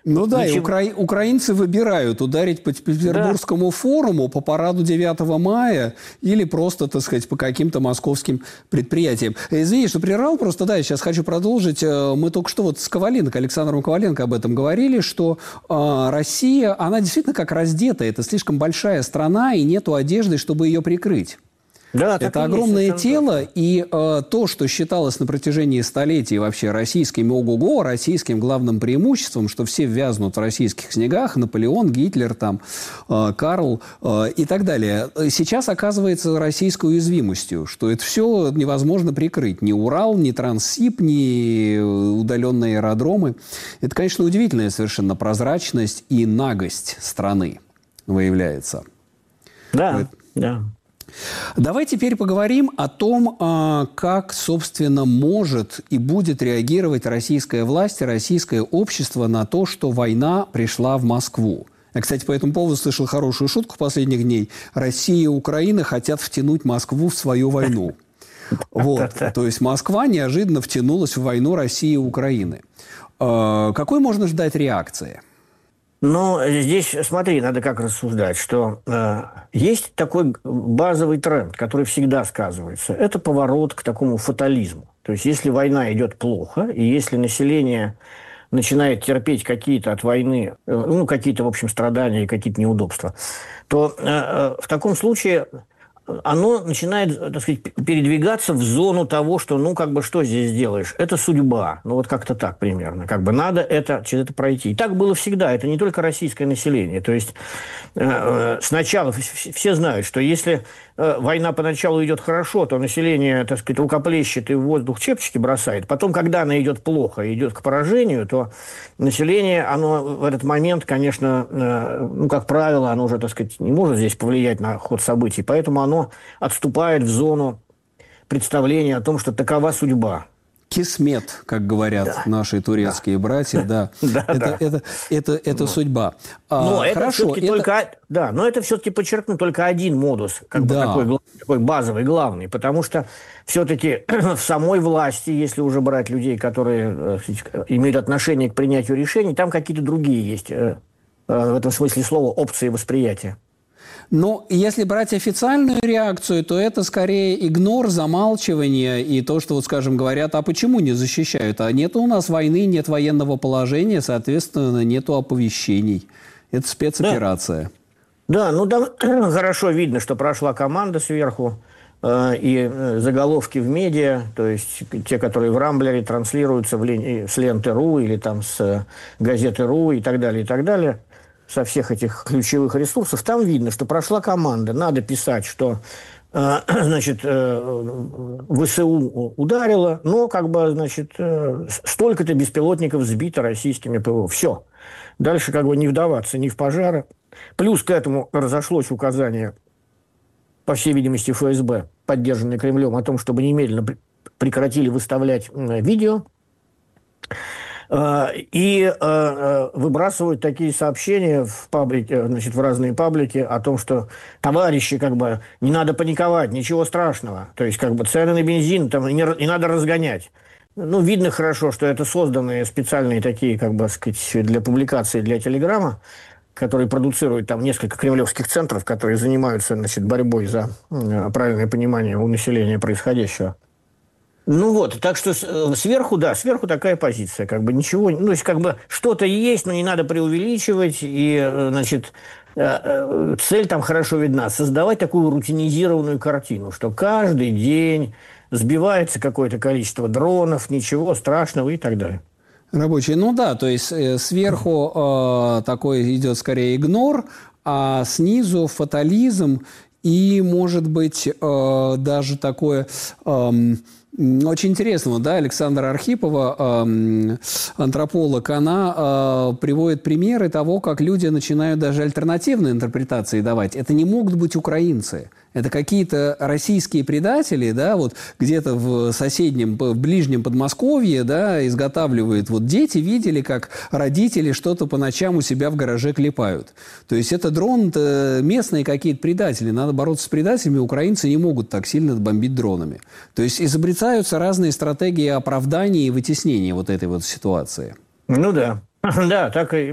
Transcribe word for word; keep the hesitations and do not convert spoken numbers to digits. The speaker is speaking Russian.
Ну да, Ничего... и укра... украинцы выбирают ударить по Петербургскому да. форуму, по параду девятого мая или просто, так сказать, по каким-то московским предприятиям. Извини, что прервал, просто да, я сейчас хочу продолжить. Мы только что вот с Коваленко, Александром Коваленко об этом говорили, что э, Россия, она действительно как раздетая, это слишком большая страна, и нету одежды, чтобы ее прикрыть. Да, это огромное есть, тело, и э, то, что считалось на протяжении столетий вообще российским ого-го, российским главным преимуществом, что все ввязнут в российских снегах, Наполеон, Гитлер, там, э, Карл э, и так далее, сейчас оказывается российской уязвимостью, что это все невозможно прикрыть. Ни Урал, ни Транссиб, ни удаленные аэродромы. Это, конечно, удивительная совершенно прозрачность и нагость страны выявляется. Да, вот. да. Давай теперь поговорим о том, как, собственно, может и будет реагировать российская власть и российское общество на то, что война пришла в Москву. Я, кстати, по этому поводу слышал хорошую шутку последних дней. Россия и Украина хотят втянуть Москву в свою войну. Вот. То есть Москва неожиданно втянулась в войну России и Украины. Какой можно ждать реакции? Ну, здесь, смотри, надо как рассуждать, что э, есть такой базовый тренд, который всегда сказывается. Это поворот к такому фатализму. То есть, если война идет плохо, и если население начинает терпеть какие-то от войны, э, ну, какие-то, в общем, страдания и какие-то неудобства, то э, э, в таком случае оно начинает, так сказать, передвигаться в зону того, что, ну, как бы, что здесь делаешь? Это судьба. Ну, вот как-то так примерно. Как бы надо это, через это пройти. И так было всегда. Это не только российское население. То есть, э, сначала все знают, что если э, война поначалу идет хорошо, то население, так сказать, рукоплещет и в воздух чепчики бросает. Потом, когда она идет плохо и идет к поражению, то население, оно в этот момент, конечно, э, ну, как правило, оно уже, так сказать, не может здесь повлиять на ход событий. Поэтому оно отступает в зону представления о том, что такова судьба. Кисмет, как говорят да. наши турецкие да. братья, да. да, это, да. Это, это, это, это судьба. Но а, это хорошо, все-таки это... только, да, но это все-таки, подчеркну, только один модус, как да. бы такой, такой базовый, главный, потому что все-таки в самой власти, если уже брать людей, которые имеют отношение к принятию решений, там какие-то другие есть, в этом смысле слова, опции восприятия. Но если брать официальную реакцию, то это скорее игнор, замалчивание и то, что, вот, скажем, говорят, а почему не защищают? А нет у нас войны, нет военного положения, соответственно, нету оповещений. Это спецоперация. Да, да ну там хорошо видно, что прошла команда сверху, э, и заголовки в медиа, то есть те, которые в Рамблере транслируются в лен... с ленты.ру или там с газеты.ру и так далее, и так далее. Со всех этих ключевых ресурсов, там видно, что прошла команда. Надо писать, что э, значит, э, ВСУ ударило, но как бы, значит, э, столько-то беспилотников сбито российскими ПВО. Все. Дальше как бы не вдаваться ни в пожары. Плюс к этому разошлось указание, по всей видимости, ФСБ, поддержанное Кремлем, о том, чтобы немедленно прекратили выставлять э, видео. И э, выбрасывают такие сообщения в паблике, значит, в разные паблики о том, что товарищи, как бы, не надо паниковать, ничего страшного. То есть, как бы, цены на бензин там не, не надо разгонять. Ну, видно хорошо, что это созданные специальные такие, как бы, сказать, для публикации, для Телеграма, которые продуцируют там несколько кремлевских центров, которые занимаются, значит, борьбой за правильное понимание у населения происходящего. Ну вот, так что сверху, да, сверху такая позиция, как бы ничего, ну, то есть как бы что-то есть, но не надо преувеличивать, и, значит, цель там хорошо видна, создавать такую рутинизированную картину, что каждый день сбивается какое-то количество дронов, ничего страшного и так далее. Рабочий, ну да, то есть э, сверху э, такой идет скорее игнор, а снизу фатализм и, может быть, э, даже такое... Э, Очень интересно, да, Александра Архипова, э, антрополог, она э, приводит примеры того, как люди начинают даже альтернативные интерпретации давать. Это не могут быть украинцы. Это какие-то российские предатели, да, вот где-то в соседнем, в ближнем Подмосковье, да, изготавливают. Вот дети видели, как родители что-то по ночам у себя в гараже клепают. То есть это дрон, это местные какие-то предатели. Надо бороться с предателями. Украинцы не могут так сильно бомбить дронами. То есть изобретаются разные стратегии оправдания и вытеснения вот этой вот ситуации. Ну да, да, так и